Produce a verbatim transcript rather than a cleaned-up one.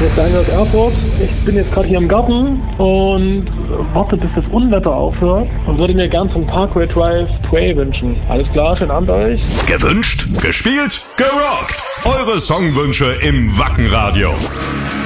Hier ist Daniel aus Erfurt. Ich bin jetzt gerade hier im Garten und warte, bis das Unwetter aufhört und würde mir gern zum Parkway Drive Tway wünschen. Alles klar, schönen Abend euch. Gewünscht, gespielt, gerockt. Eure Songwünsche im Wacken Radio.